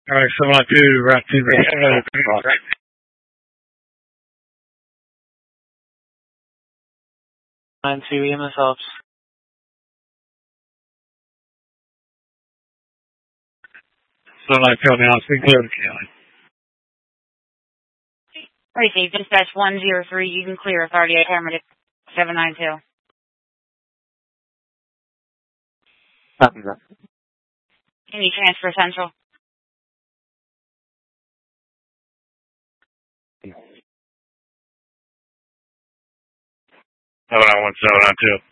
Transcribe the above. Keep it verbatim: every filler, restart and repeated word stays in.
All right, seven nine two, route two, right. nine two, E M S Ops. seven nine two now, speak clear to County. Receive dispatch one zero three, you can clear authority at paramedic seven nine two. Copy that. Can you transfer central? seven nine one seven nine two.